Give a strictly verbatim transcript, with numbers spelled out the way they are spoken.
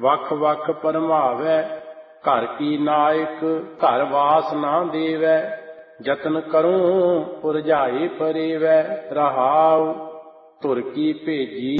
ਵਖ ਵਖ ਭਰਮਾਵੈ। ਘਰ ਕੀ ਨਾਇਕ ਘਰ ਵਾਸ ਨਾ ਦੇਵੈ। ਜਤਨ ਕਰੂੰ ਪੁਰਝਾਏ ਪਰੇਵੈ। ਰਹਾਉ ਧੁਰ ਕੀ ਭੇਜੀ